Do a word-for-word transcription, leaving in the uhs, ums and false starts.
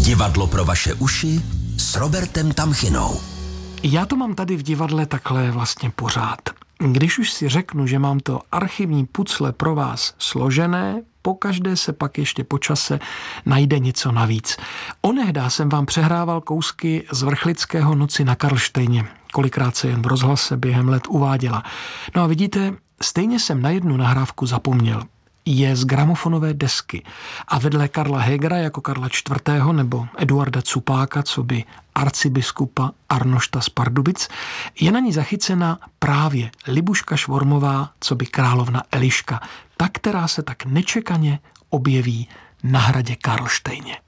Divadlo pro vaše uši s Robertem Tamchinou. Já to mám tady v divadle takhle vlastně pořád. Když už si řeknu, že mám to archivní pucle pro vás složené, pokaždé se pak ještě po čase najde něco navíc. Onehdá jsem vám přehrával kousky z Vrchlického Noci na Karlštejně. Kolikrát se jen v rozhlase během let uváděla. No a vidíte, stejně jsem na jednu nahrávku zapomněl. Je z gramofonové desky a vedle Karla Hegera jako Karla čtvrtého. nebo Eduarda Cupáka, co by arcibiskupa Arnošta z Pardubic, je na ní zachycena právě Libuška Švormová, co by královna Eliška, ta, která se tak nečekaně objeví na hradě Karlštejně.